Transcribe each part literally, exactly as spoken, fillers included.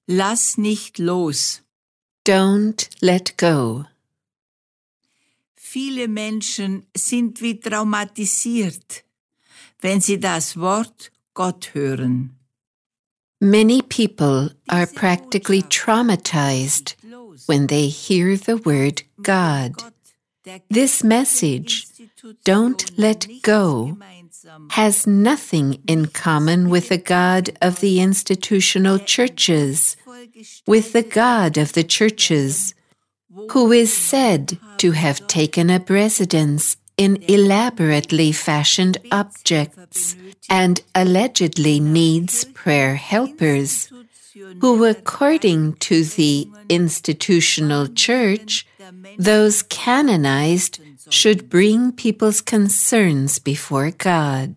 Lass nicht los. Don't let go. Viele Menschen sind wie traumatisiert, wenn sie das Wort Gott hören. Many people are practically traumatized when they hear the word God. This message, don't let go, has nothing in common with the God of the institutional churches, with the God of the churches, who is said to have taken up residence in elaborately fashioned objects and allegedly needs prayer helpers, who, according to the institutional church, those canonized should bring people's concerns before God.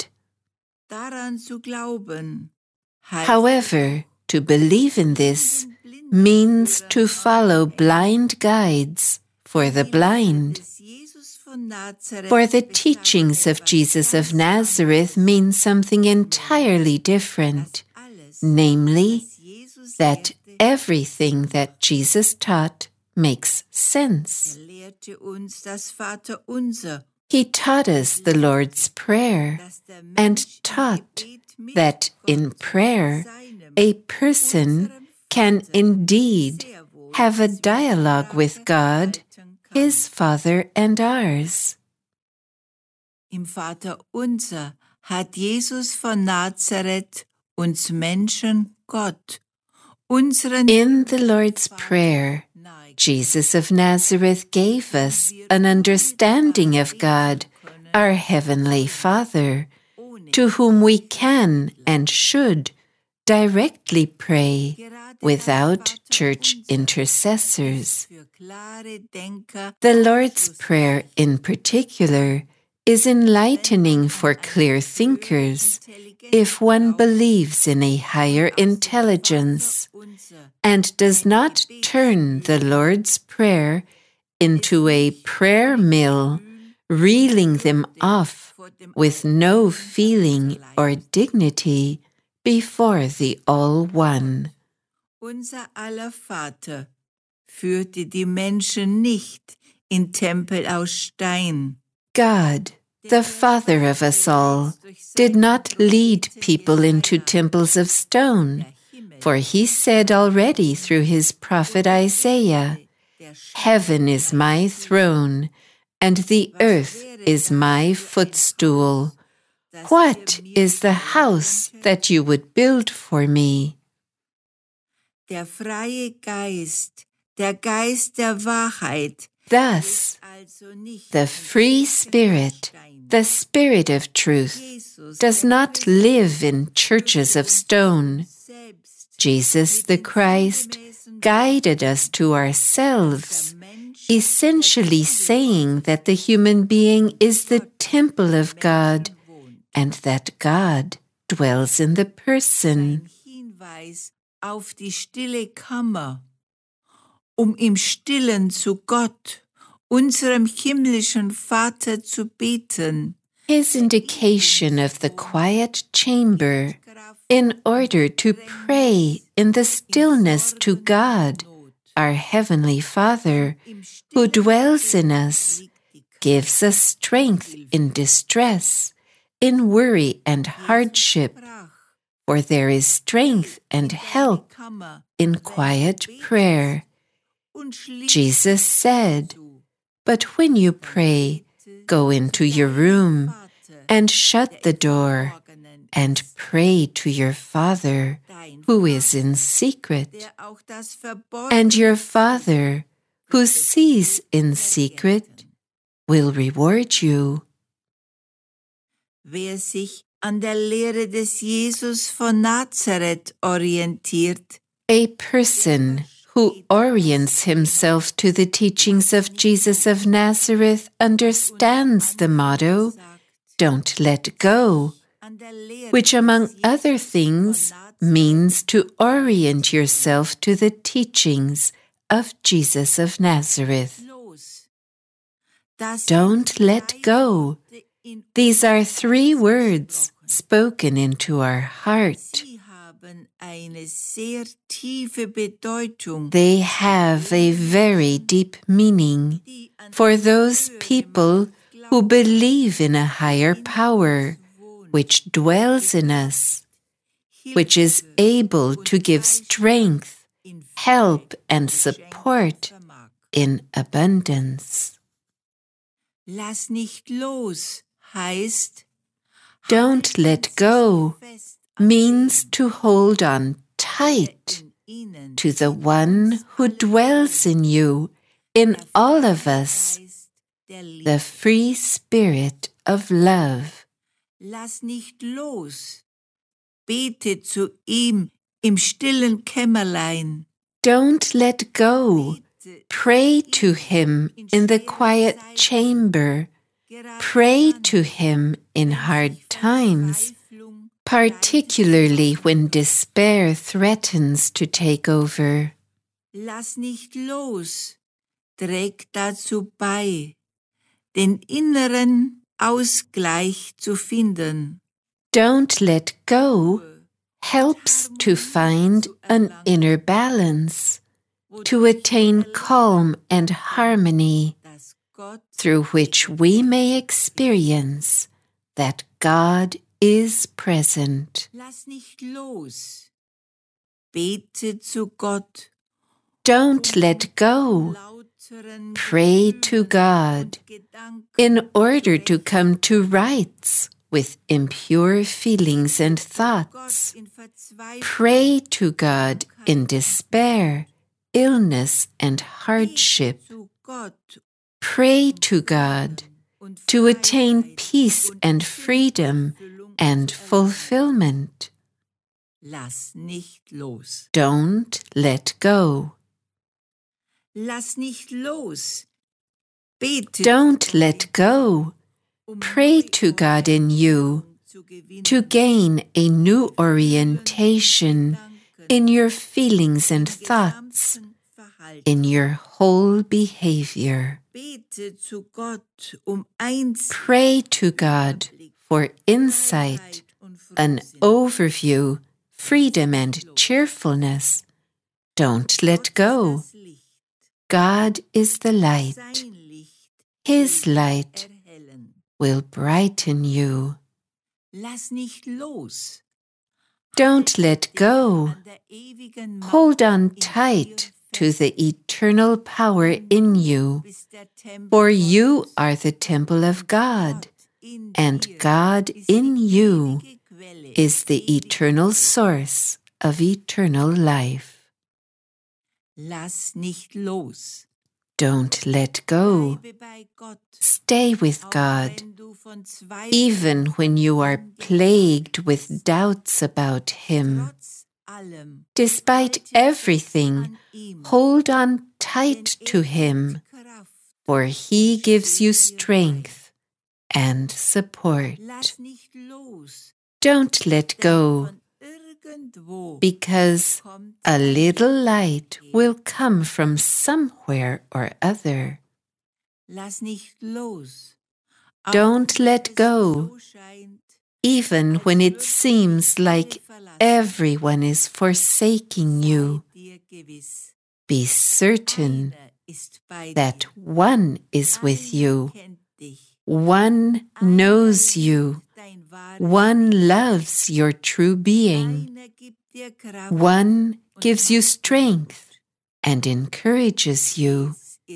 However, to believe in this means to follow blind guides for the blind. For the teachings of Jesus of Nazareth mean something entirely different, namely, that everything that Jesus taught makes sense. He taught us the Lord's Prayer and taught that in prayer a person can indeed have a dialogue with God, His Father and ours. Im Vater Unser hat Jesus von Nazareth uns Menschen Gott, unseren In the Lord's Prayer, Jesus of Nazareth gave us an understanding of God, our Heavenly Father, to whom we can and should directly pray without church intercessors. The Lord's Prayer, in particular, is enlightening for clear thinkers if one believes in a higher intelligence and does not turn the Lord's Prayer into a prayer mill, reeling them off with no feeling or dignity before the All-One. Unser aller Vater führte die Menschen nicht in Tempel aus Stein. God, the Father of us all, did not lead people into temples of stone, for He said already through His prophet Isaiah, "Heaven is my throne, and the earth is my footstool. What is the house that you would build for me?" Der freie Geist, der Geist der Wahrheit. Thus, the free spirit, the spirit of truth, does not live in churches of stone. Jesus the Christ guided us to ourselves, essentially saying that the human being is the temple of God and that God dwells in the person. Auf die stille Kammer, um im Stillen zu Gott, unserem himmlischen Vater zu beten. His indication of the quiet chamber in order to pray in the stillness to God, our Heavenly Father, who dwells in us, gives us strength in distress, in worry and hardship, for there is strength and help in quiet prayer. Jesus said, "But when you pray, go into your room and shut the door and pray to your Father who is in secret. And your Father who sees in secret will reward you." Wer sich an der Lehre des Jesus von Nazareth orientiert, a person who orients himself to the teachings of Jesus of Nazareth understands the motto, "Don't let go," which, among other things, means to orient yourself to the teachings of Jesus of Nazareth. Don't let go. These are three words spoken into our heart. haben eine sehr tiefe Bedeutung They have a very deep meaning for those people who believe in a higher power which dwells in us, which is able to give strength, help, and support in abundance. Lass nicht los heißt, Don't let go means to hold on tight to the one who dwells in you, in all of us, the free spirit of love. Lass nicht los. Bete zu ihm im stillen Kämmerlein. Don't let go. Pray to him in the quiet chamber. Pray to him in hard times, particularly when despair threatens to take over. Lass nicht los. Trägt dazu bei, den inneren Ausgleich zu finden. Don't let go helps to find an inner balance, to attain calm and harmony, through which we may experience that God is present. Lass nicht los. Bete zu Gott. Don't let go. Pray to God in order to come to rights with impure feelings and thoughts. Pray to God in despair, illness, and hardship. Pray to God to attain peace and freedom and fulfillment. Lass nicht los. Don't let go. Lass nicht los. Bete. Don't let go. Pray to God in you to gain a new orientation in your feelings and thoughts, in your whole behavior. Pray to God for insight, an overview, freedom, and cheerfulness. Don't let go. God is the light. His light will brighten you. Lass nicht los. Don't let go. Hold on tight to the eternal power in you, for you are the temple of God, and God in you is the eternal source of eternal life. Lass nicht los. Don't let go. Stay with God, even when you are plagued with doubts about Him. Despite everything, hold on tight to Him, for He gives you strength and support. Don't let go, because a little light will come from somewhere or other. Don't let go, even when it seems like everyone is forsaking you. Be certain that one is with you, one knows you, one loves your true being, one gives you strength and encourages you.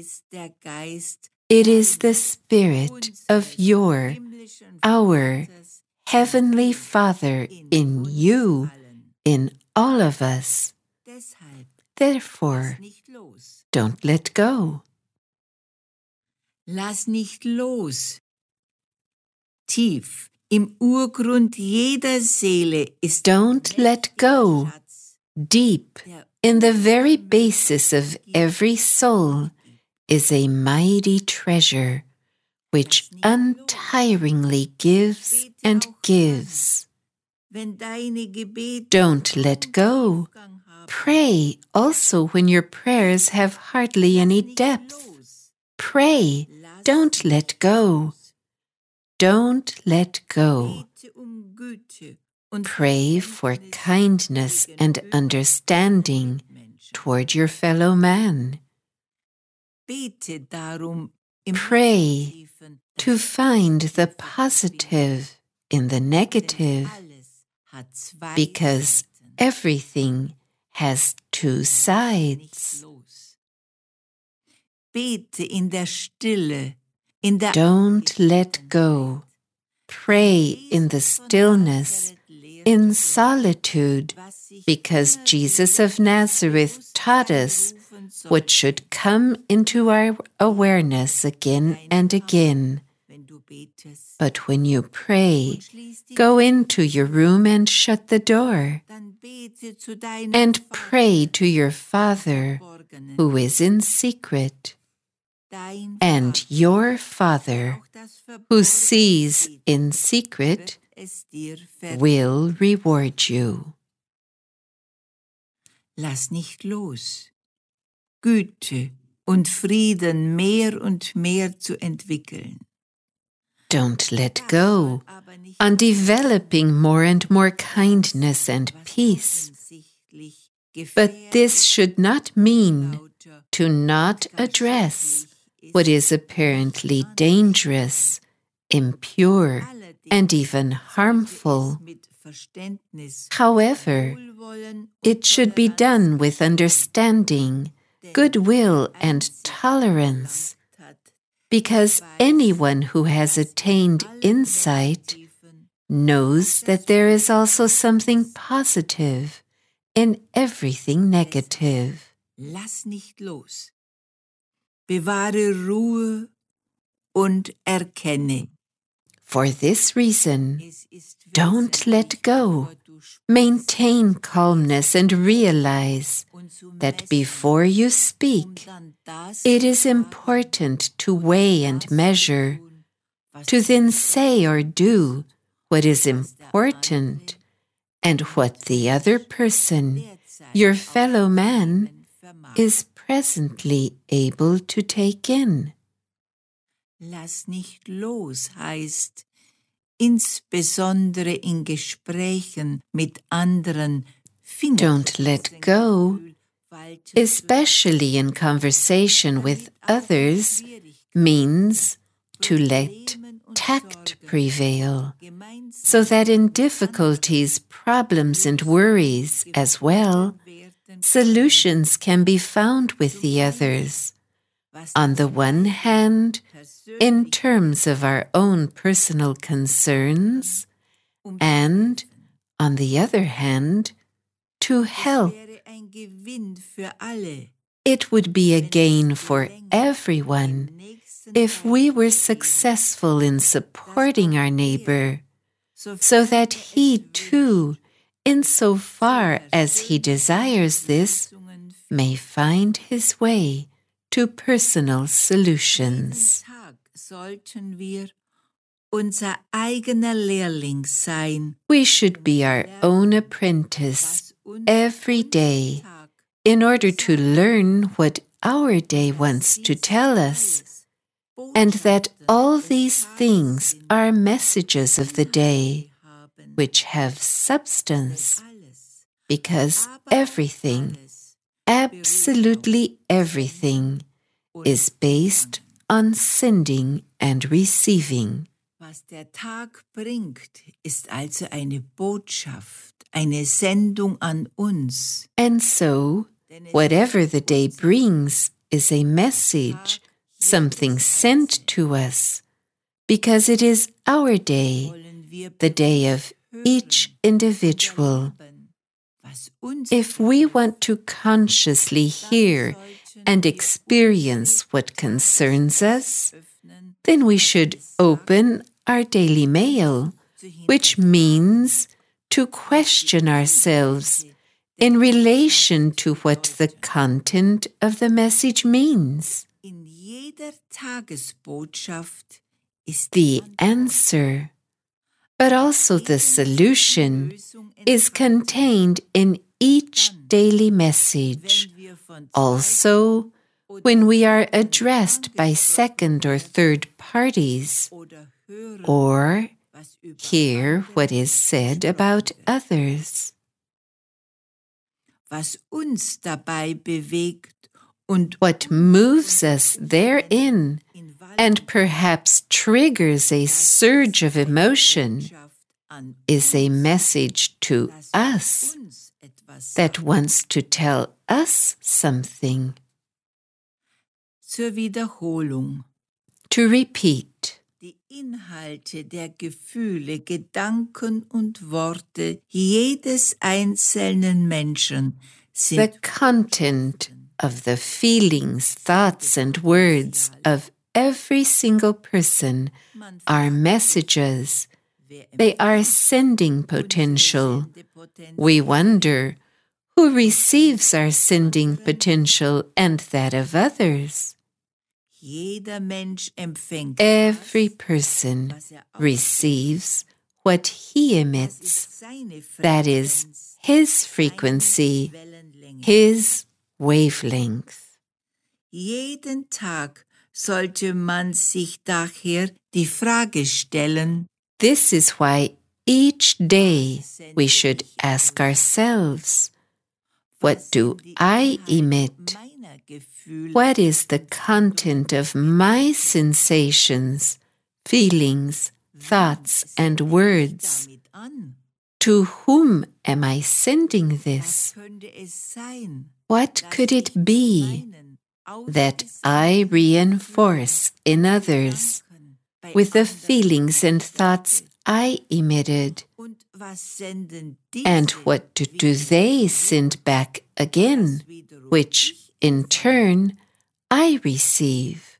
It is the Spirit of your, our Heavenly Father in you, in all of us. Therefore, don't let go. Lass nicht los. Tief im Urgrund jeder Seele ist. Don't let go. Deep in the very basis of every soul is a mighty treasure which untiringly gives and gives. Don't let go. Pray also when your prayers have hardly any depth. Pray, don't let go. Don't let go. Pray for kindness and understanding toward your fellow man. Pray to find the positive in the negative, because everything has two sides. Don't let go. Pray in the stillness, in solitude, because Jesus of Nazareth taught us what should come into our awareness again and again. But when you pray, go into your room and shut the door, and pray to your Father who is in secret. And your Father, who sees in secret, will reward you. Lass nicht los. Güte und Frieden mehr und mehr zu entwickeln. Don't let go on developing more and more kindness and peace. But this should not mean to not address what is apparently dangerous, impure, and even harmful. However, it should be done with understanding, goodwill, and tolerance, because anyone who has attained insight knows that there is also something positive in everything negative. Lass nicht los. Bewahre Ruhe und erkenne. For this reason, don't let go. Maintain calmness and realize that before you speak, it is important to weigh and measure, to then say or do what is important and what the other person, your fellow man, is presently able to take in. Lass nicht los heißt, insbesondere in Gesprächen mit anderen, don't let go, especially in conversation with others, means to let tact prevail, so that in difficulties, problems, and worries as well, solutions can be found with the others. On the one hand, in terms of our own personal concerns, and, on the other hand, to help. It would be a gain for everyone if we were successful in supporting our neighbor, so that he too, insofar as he desires this, may find his way to personal solutions. We should be our own apprentice every day in order to learn what our day wants to tell us, and that all these things are messages of the day, which have substance, because everything, absolutely everything, is based on sending and receiving. Was der Tag bringt, ist also eine Botschaft, eine Sendung an uns. And so, whatever the day brings is a message, something sent to us, because it is our day, the day of each individual. If we want to consciously hear and experience what concerns us, then we should open our daily mail, which means to question ourselves in relation to what the content of the message means. The answer, but also the solution, is contained in each daily message. Also, when we are addressed by second or third parties, or hear what is said about others. Was uns dabei bewegt und What moves us therein and perhaps triggers a surge of emotion is a message to us that wants to tell us something. Zur Wiederholung. To repeat, Die Inhalte der Gefühle, Gedanken und Worte jedes einzelnen Menschen the sind content of the feelings, thoughts, and words of every single person are messages. They are sending potential. We wonder who receives our sending potential and that of others. Jeder Mensch empfängt Every person receives what he emits, that is, his frequency, his wavelength. Jeden Tag sollte man sich daher die Frage stellen, This is why each day we should ask ourselves, what do I emit? What is the content of my sensations, feelings, thoughts, and words? To whom am I sending this? What could it be that I reinforce in others with the feelings and thoughts I emitted? And what do they send back again, which, in turn, I receive?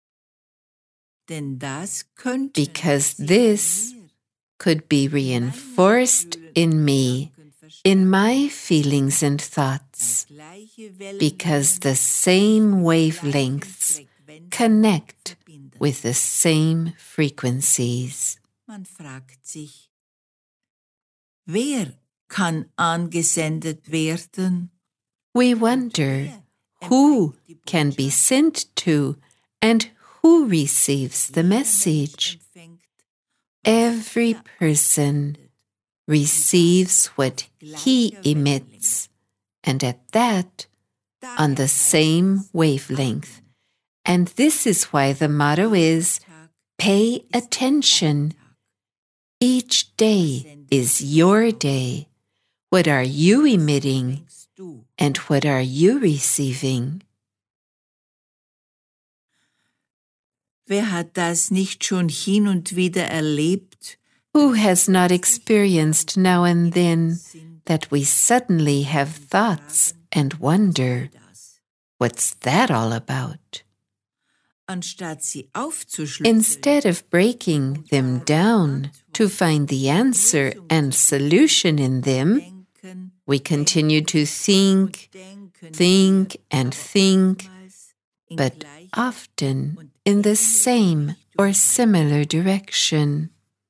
Because this could be reinforced in me, in my feelings and thoughts, because the same wavelengths connect with the same frequencies. Man fragt sich, wer kann angesendet werden? We wonder who can be sent to and who receives the message. Every person receives what he emits, and at that, on the same wavelength. And this is why the motto is, pay attention. Each day is your day. What are you emitting? And what are you receiving? Wer hat das nicht schon hin und wieder erlebt? Who has not experienced now and then that we suddenly have thoughts and wonder, what's that all about? Anstatt sie aufzuschlüsseln, Instead of breaking them down to find the answer and solution in them, we continue to think, think and think, but often in the same or similar direction.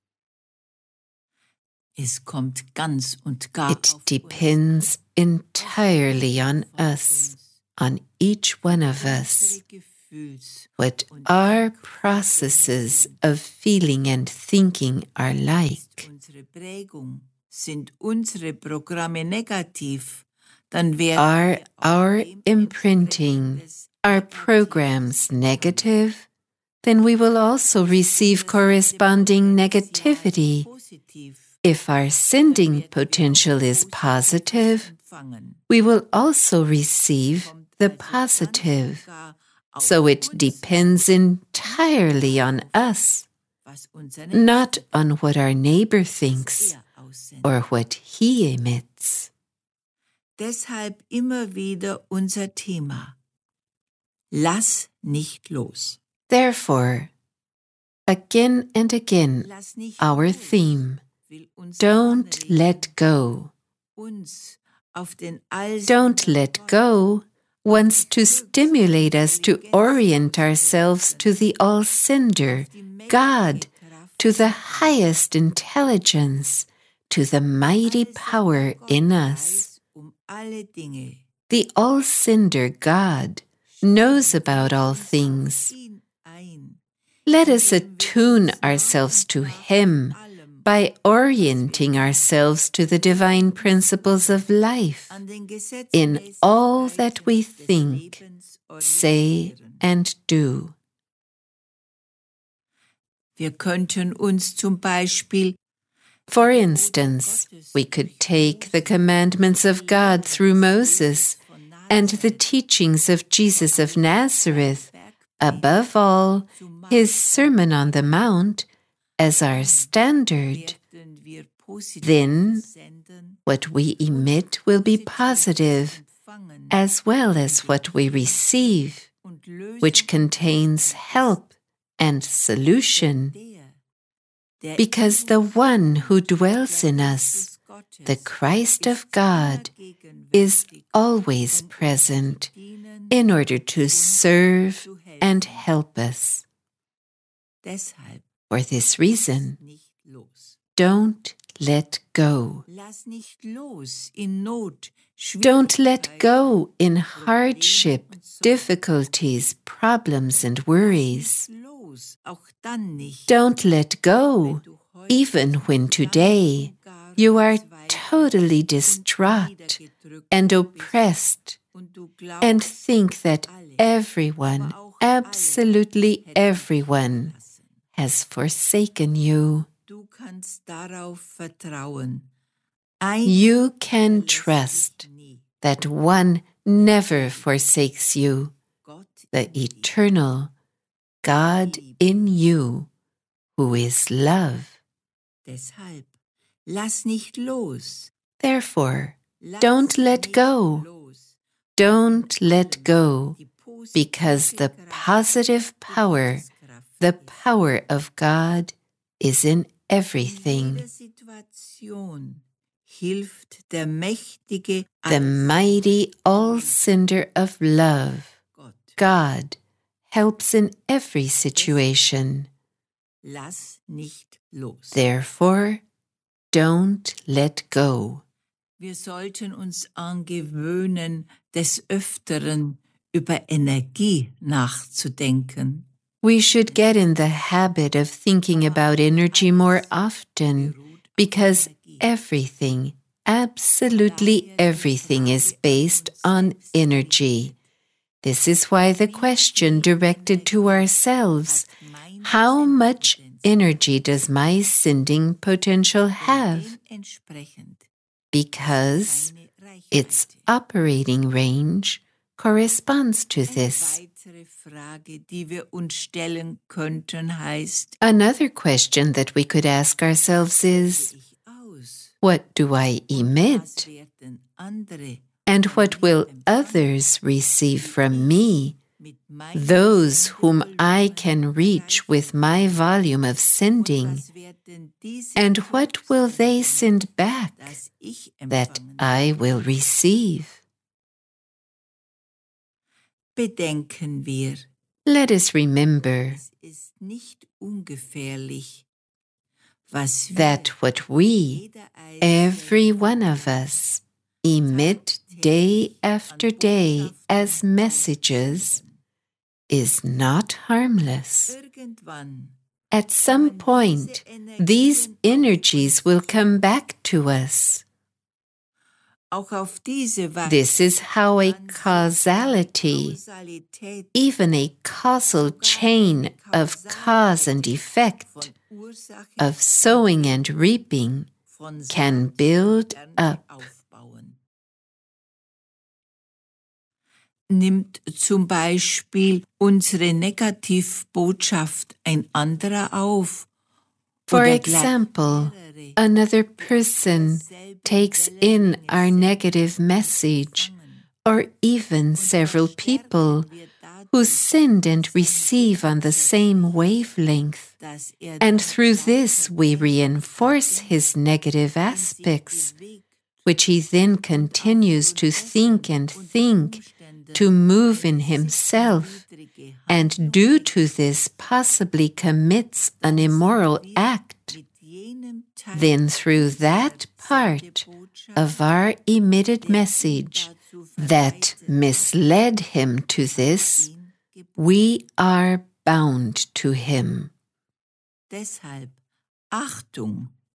es kommt ganz und gar It auf depends entirely on us, on each one of us, unsere Gefühls- what our processes of feeling and thinking are like. unsere Prägung. Sind unsere Programme negativ, dann werden Are wir our auch dem imprinting, entsprechendes our programs negative? Then we will also receive corresponding negativity. positiv If our sending potential is positive, empfangen. we will also receive the positive. So it depends entirely on us, was unser not on what our neighbor thinks er aussendet. or what he emits. Deshalb immer wieder unser Thema. Lass nicht los. Therefore, again and again, Lass nicht our los. theme, Will uns don't anregen, let go. uns auf den Allsinn Don't let go wants to stimulate us to orient ourselves to the all-sender, God, to the highest intelligence, to the mighty power in us. um alle Dinge. The all-sender God knows about all things. Ihn ein. Let us attune ourselves to Him by orienting ourselves to the divine principles of life in all that we think, say, and do. Wir könnten uns zum Beispiel For instance, we could take the commandments of God through Moses and the teachings of Jesus of Nazareth, above all, his Sermon on the Mount, as our standard. Then, what we emit will be positive, as well as what we receive, which contains help and solution. Because the one who dwells in us, the Christ of God, is always present in order to serve and help us. For this reason, don't let go. Don't let go in hardship, difficulties, problems, and worries. Don't let go, even when today you are totally distraught and oppressed and think that everyone, absolutely everyone, has forsaken you. You can trust that one never forsakes you, the eternal God in you, who is love. Therefore, don't let go. Don't let go, because the positive power, the power of God, is in everything. The mighty all-sender of love, God, helps in every situation. Therefore, don't let go. Wir sollten uns angewöhnen, des Öfteren über Energie nachzudenken. We should get in the habit of thinking about energy more often, because everything, absolutely everything, is based on energy. This is why the question directed to ourselves, how much energy does my sending potential have? Because its operating range corresponds to this. Another question that we could ask ourselves is, what do I emit? And what will others receive from me, those whom I can reach with my volume of sending? And what will they send back that I will receive? Bedenken wir, let us remember that what we, every one of us, emit day after day as messages is not harmless. At some point, these energies will come back to us. This is how a causality, even a causal chain of cause and effect, of sowing and reaping, can build up. Nimmt zum Beispiel unsere Negativbotschaft ein anderer auf? For example, another person takes in our negative message, or even several people who send and receive on the same wavelength, and through this we reinforce his negative aspects, which he then continues to think and think, to move in himself, and due to this possibly commits an immoral act. Then through that part of our emitted message that misled him to this, we are bound to him.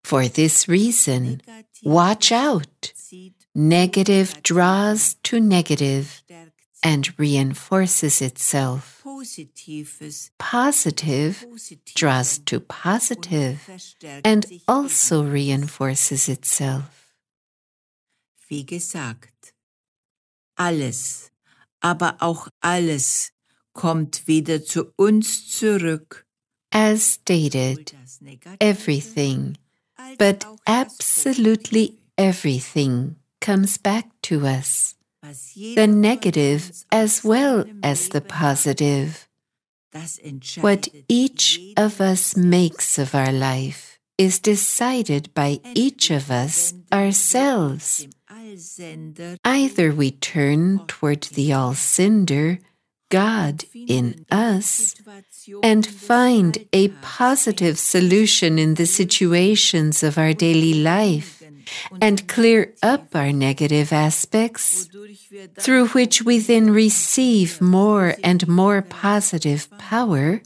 For this reason, watch out. Negative draws to negative and reinforces itself. Positive draws to positive and also reinforces itself. Wie gesagt, alles, aber auch alles kommt wieder zu uns zurück. As stated, everything, but absolutely everything comes back to us, the negative as well as the positive. What each of us makes of our life is decided by each of us ourselves. Either we turn toward the all-sender, God in us, and find a positive solution in the situations of our daily life and clear up our negative aspects, through which we then receive more and more positive power,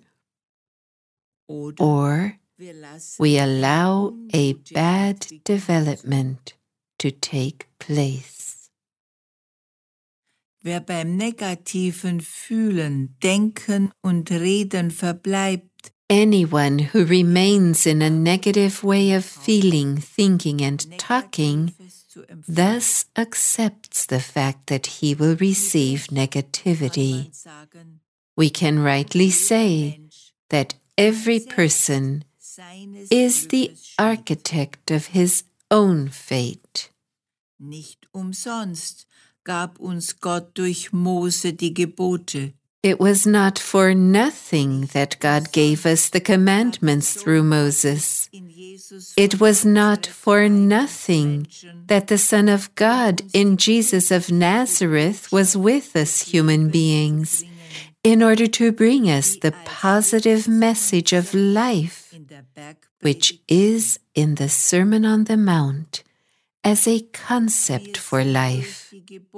or we allow a bad development to take place. Wer beim negativen Fühlen, Denken und Reden verbleibt, anyone who remains in a negative way of feeling, thinking, and talking, thus accepts the fact that he will receive negativity. We can rightly say that every person is the architect of his own fate. Nicht umsonst gab uns Gott durch Mose die Gebote. It was not for nothing that God gave us the commandments through Moses. It was not for nothing that the Son of God in Jesus of Nazareth was with us human beings, in order to bring us the positive message of life, which is in the Sermon on the Mount, as a concept for life.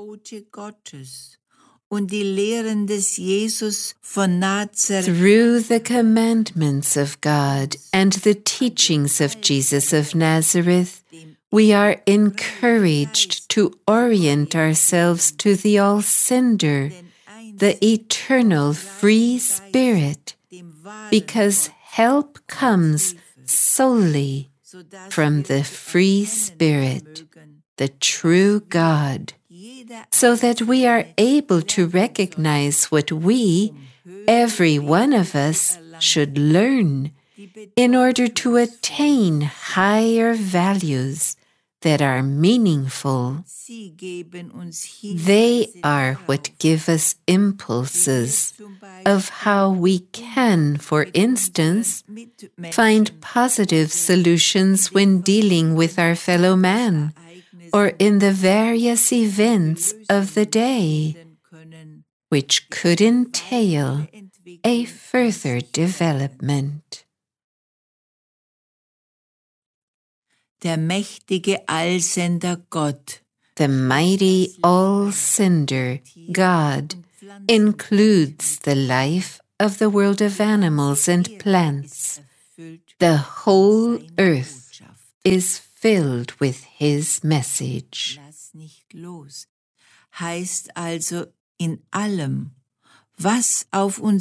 Und die Lehren des Jesus von Nazareth. Through the commandments of God and the teachings of Jesus of Nazareth, we are encouraged to orient ourselves to the all-sender, the eternal free Spirit, because help comes solely from the free Spirit, the true God, so that we are able to recognize what we, every one of us, should learn in order to attain higher values that are meaningful. They are what give us impulses of how we can, for instance, find positive solutions when dealing with our fellow man, or in the various events of the day, which could entail a further development. Der mächtige Allsender Gott, the mighty all-sender God, includes the life of the world of animals and plants. The whole earth is filled with his message. Lass nicht los. Heißt also in allem, was auf uns